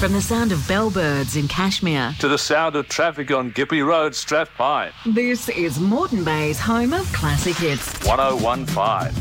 From the sound of bellbirds in Kashmir to the sound of traffic on Gippy Road, Strathpine. This is Moreton Bay's home of classic hits. 1015.